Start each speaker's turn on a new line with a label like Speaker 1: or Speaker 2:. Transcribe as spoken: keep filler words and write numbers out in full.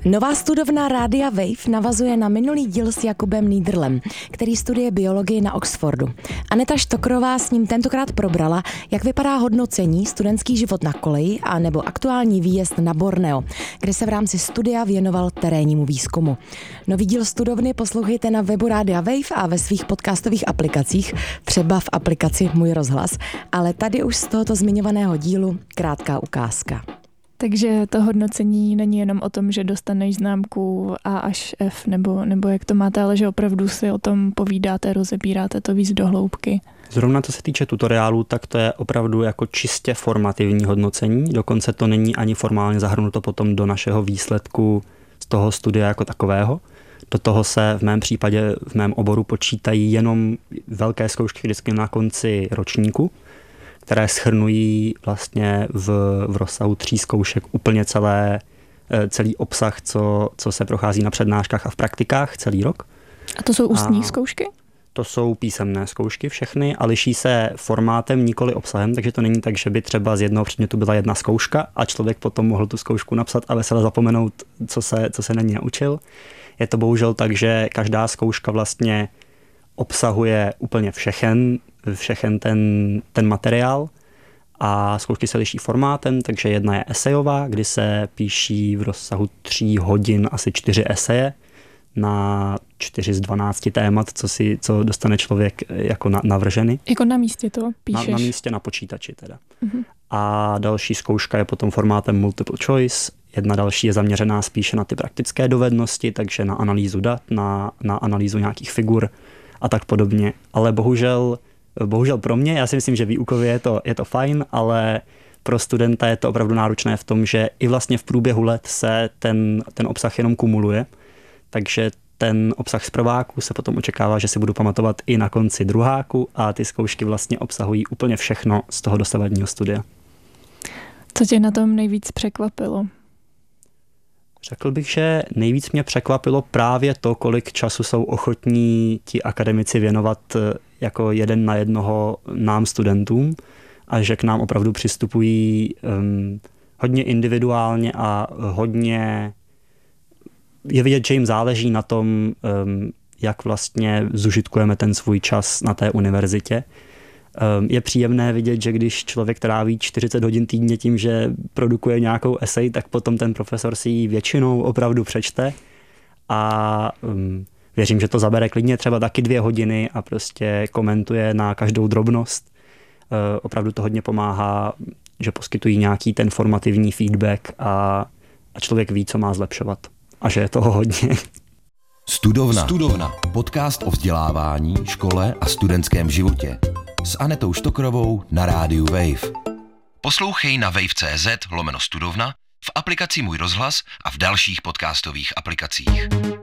Speaker 1: Nová studovna Rádia Wave navazuje na minulý díl s Jakubem Niederlem, který studuje biologii na Oxfordu. Aneta Štokrová s ním tentokrát probrala, jak vypadá hodnocení, studentský život na koleji a nebo aktuální výjezd na Borneo, kde se v rámci studia věnoval terénnímu výzkumu. Nový díl studovny poslouchejte na webu Rádia Wave a ve svých podcastových aplikacích, třeba v aplikaci Můj rozhlas, ale tady už z tohoto zmiňovaného dílu krátká ukázka.
Speaker 2: Takže to hodnocení není jenom o tom, že dostaneš známku A až F, nebo, nebo jak to máte, ale že opravdu si o tom povídáte, rozebíráte to víc do hloubky.
Speaker 3: Zrovna co se týče tutoriálu, tak to je opravdu jako čistě formativní hodnocení, dokonce to není ani formálně zahrnuto potom do našeho výsledku z toho studia jako takového. Do toho se v mém případě, v mém oboru počítají jenom velké zkoušky vždycky na konci ročníku, které shrnují vlastně v, v rozsahu tří zkoušek úplně celé, celý obsah, co, co se prochází na přednáškách a v praktikách celý rok.
Speaker 2: A to jsou ústní a zkoušky?
Speaker 3: To jsou písemné zkoušky všechny a liší se formátem, nikoli obsahem, takže to není tak, že by třeba z jednoho předmětu byla jedna zkouška a člověk potom mohl tu zkoušku napsat a vesele zapomenout, co se, co se na ní naučil. Je to bohužel tak, že každá zkouška vlastně obsahuje úplně všechen, všechen ten, ten materiál a zkoušky se liší formátem, takže jedna je esejová, kdy se píší v rozsahu tří hodin asi čtyři eseje na čtyři z dvanácti témat, co, si, co dostane člověk jako na, navrženy.
Speaker 2: Jako na místě to píšeš?
Speaker 3: Na, na místě, na počítači teda. Uh-huh. A další zkouška je potom formátem multiple choice. Jedna další je zaměřená spíše na ty praktické dovednosti, takže na analýzu dat, na, na analýzu nějakých figur a tak podobně. Ale bohužel, bohužel pro mě, já si myslím, že výukově je to, je to fajn, ale pro studenta je to opravdu náročné v tom, že i vlastně v průběhu let se ten, ten obsah jenom kumuluje. Takže ten obsah z prváku se potom očekává, že si budu pamatovat i na konci druháku a ty zkoušky vlastně obsahují úplně všechno z toho dosavadního studia.
Speaker 2: Co tě na tom nejvíc překvapilo?
Speaker 3: Řekl bych, že nejvíc mě překvapilo právě to, kolik času jsou ochotní ti akademici věnovat jako jeden na jednoho nám studentům a že k nám opravdu přistupují um, hodně individuálně a hodně je vidět, že jim záleží na tom, um, jak vlastně zužitkujeme ten svůj čas na té univerzitě. Um, je příjemné vidět, že když člověk tráví čtyřicet hodin týdně tím, že produkuje nějakou esej, tak potom ten profesor si ji většinou opravdu přečte a um, věřím, že to zabere klidně třeba taky dvě hodiny a prostě komentuje na každou drobnost. Uh, opravdu to hodně pomáhá, že poskytují nějaký ten formativní feedback a, a člověk ví, co má zlepšovat. A že je toho hodně.
Speaker 4: Studovna. Studovna. Podcast o vzdělávání, škole a studentském životě. S Anetou Štokrovou na rádiu Wave. Poslouchej na wave tečka cz lomeno studovna, v aplikaci Můj rozhlas a v dalších podcastových aplikacích.